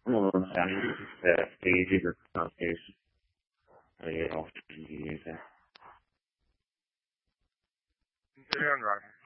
Non lo so, easy per case. Io, Non devi andare.